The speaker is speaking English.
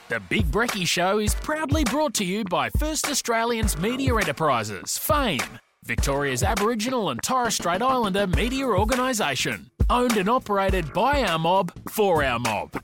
The Big Brekkie Show is proudly brought to you by First Australians Media Enterprises, FAME, Victoria's Aboriginal and Torres Strait Islander media organisation. Owned and operated by our mob, for our mob.